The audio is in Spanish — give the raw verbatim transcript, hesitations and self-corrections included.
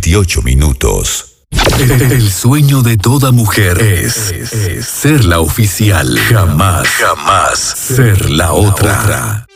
veintiocho minutos. El sueño de toda mujer es, es, es ser la oficial, jamás, jamás ser la otra.